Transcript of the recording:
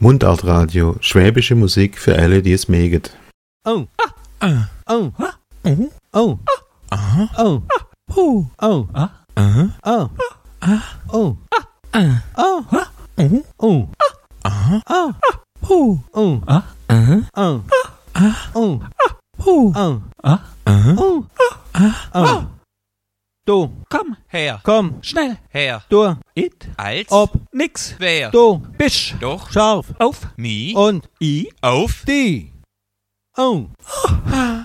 Mundartradio, schwäbische Musik für alle, die es mögen. Oh. Oh. Oh. Oh. Oh. Oh. Oh. Oh. Oh. Oh. Oh. Oh. Oh. Du, Komm her, komm, schnell her. du, It, als, ob, nix, wer, du, bisch, doch, scharf auf, mi, und i, auf, die. Oh.